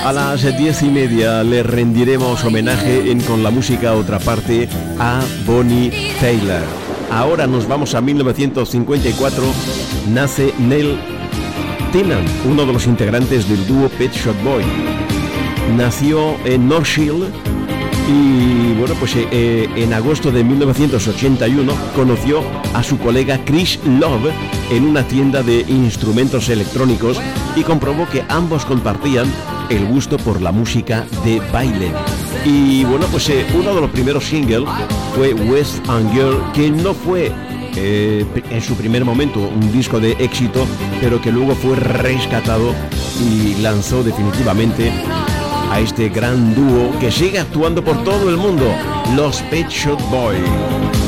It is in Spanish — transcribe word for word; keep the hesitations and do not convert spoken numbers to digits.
A las diez y media le rendiremos homenaje en Con la Música Otra Parte a Bonnie Tyler. Ahora nos vamos a mil novecientos cincuenta y cuatro. Nace Neil Tennant, uno de los integrantes del dúo Pet Shop Boys. Nació en North Shield y bueno, pues eh, en agosto de mil novecientos ochenta y uno conoció a su colega Chris Love en una tienda de instrumentos electrónicos y comprobó que ambos compartían el gusto por la música de baile. Y bueno, pues eh, uno de los primeros singles fue West and Girl, que no fue eh, en su primer momento un disco de éxito, pero que luego fue rescatado y lanzó definitivamente a este gran dúo que sigue actuando por todo el mundo, los Pet Shop Boys.